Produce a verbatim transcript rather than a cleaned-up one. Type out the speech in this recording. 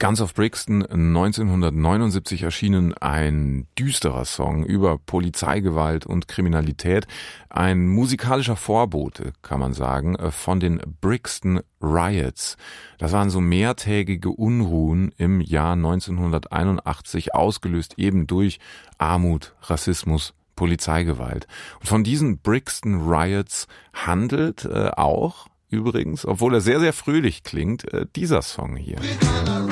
Guns of Brixton, neunzehnhundertneunundsiebzig erschienen, ein düsterer Song über Polizeigewalt und Kriminalität. Ein musikalischer Vorbote, kann man sagen, von den Brixton Riots. Das waren so mehrtägige Unruhen im Jahr neunzehnhunderteinundachtzig, ausgelöst eben durch Armut, Rassismus, Polizeigewalt. Und von diesen Brixton Riots handelt äh, auch übrigens, obwohl er sehr, sehr fröhlich klingt, äh, dieser Song hier.